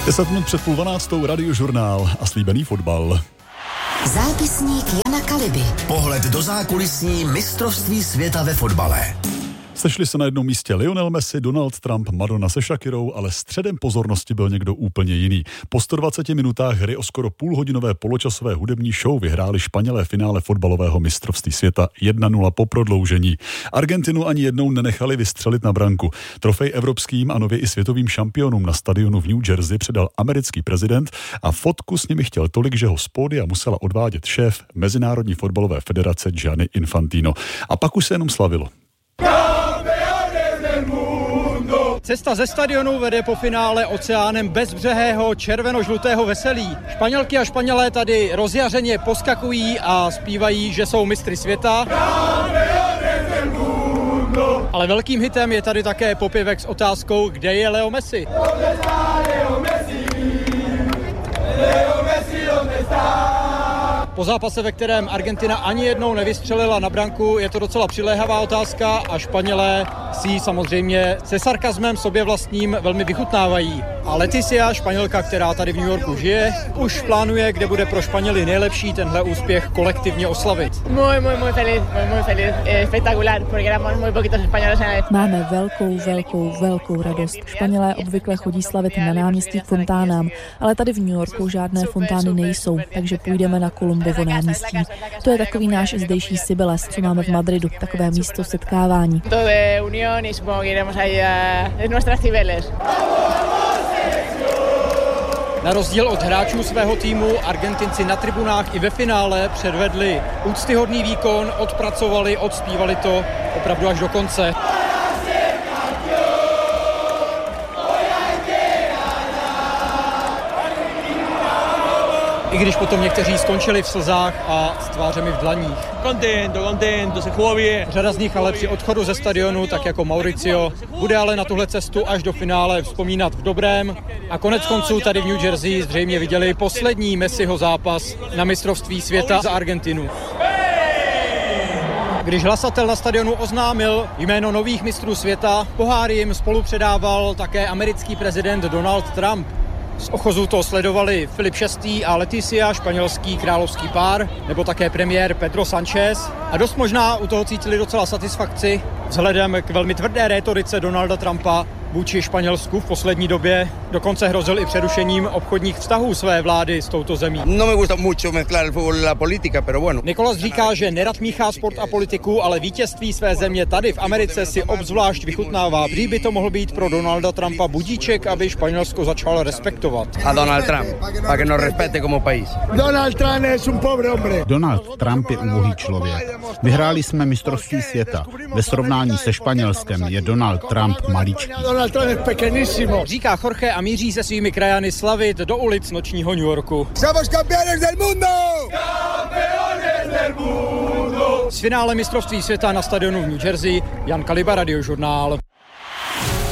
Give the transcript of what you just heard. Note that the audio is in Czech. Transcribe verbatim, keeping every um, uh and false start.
Deset minut před půl dvanáctou Radiožurnál a slíbený fotbal. Zápisník Jana Kaliby. Pohled do zákulisní mistrovství světa ve fotbale. Sešli se na jednom místě Lionel Messi, Donald Trump, Madonna se Shakirou, ale středem pozornosti byl někdo úplně jiný. Po sto dvaceti minutách hry o skoro půlhodinové poločasové hudební show vyhráli Španělé finále fotbalového mistrovství světa jedna nula po prodloužení. Argentinu ani jednou nenechali vystřelit na branku. Trofej evropským a nově i světovým šampionům na stadionu v New Jersey předal americký prezident a fotku s nimi chtěl tolik, že ho z pódia musela odvádět šéf Mezinárodní fotbalové federace Gianni Infantino. A pak už se jenom slavilo. Cesta ze stadionu vede po finále oceánem bezbřehého červeno-žlutého veselí. Španělky a Španělé tady rozjařeně poskakují a zpívají, že jsou mistry světa. Ale velkým hitem je tady také popěvek s otázkou, kde je Leo Messi. Po zápase, ve kterém Argentina ani jednou nevystřelila na branku, je to docela přiléhavá otázka a Španělé si ji samozřejmě se sarkazmem sobě vlastním velmi vychutnávají. A Leticia, Španělka, která tady v New Yorku žije, už plánuje, kde bude pro Španěly nejlepší tenhle úspěch kolektivně oslavit. Muy, muy, muy feliz, muy, muy feliz. Espectacular, porque éramos muy poquitos españoles. Máme velkou, velkou, velkou radost. Španělé obvykle chodí slavit na náměstí k fontánám, ale tady v New Yorku žádné fontány nejsou, takže půjdeme na Kolumbovo náměstí. To je takový náš zdejší Cibeles, co máme v Madridu, takové místo setkávání. To de unión y supongo que iremos ahí a nuestras Cibeles. Na rozdíl od hráčů svého týmu, Argentinci na tribunách i ve finále předvedli úctyhodný výkon, odpracovali, odspívali to opravdu až do konce. I když potom někteří skončili v slzách a s tvářemi v dlaních. Contento, contento, se jugó bien. Řada z nich ale při odchodu ze stadionu, tak jako Mauricio, bude ale na tuhle cestu až do finále vzpomínat v dobrém. A konec konců tady v New Jersey zřejmě viděli poslední Messiho zápas na mistrovství světa za Argentinu. Když hlasatel na stadionu oznámil jméno nových mistrů světa, pohár jim spolu předával také americký prezident Donald Trump. Z ochozu to sledovali Filip šestý a Leticia, španělský královský pár, nebo také premiér Pedro Sánchez. A dost možná u toho cítili docela satisfakci vzhledem k velmi tvrdé rétorice Donalda Trumpa vůči Španělsku v poslední době. Dokonce hrozil i přerušením obchodních vztahů své vlády s touto zemí. No me gusta mucho mezclar el fútbol y la política, pero bueno. Nikolas říká, že nerad míchá sport a politiku, ale vítězství své země tady v Americe si obzvlášť vychutnává. Prý by to mohl být pro Donalda Trumpa budíček, aby Španělsko začalo respektovat. A Donald Trump, para que nos respete como país. Donald Trump es un pobre hombre. Donald Trump je ubohý člověk. Vyhráli jsme mistrovství světa. Ve srovnání se Španělskem je Donald Trump maličký. Říká Jorge a míří se svými krajany slavit do ulic nočního New Yorku. Somos campeones del mundo! Campeones del mundo! Z finále mistrovství světa na stadionu v New Jersey Jan Kaliba, Radiožurnál.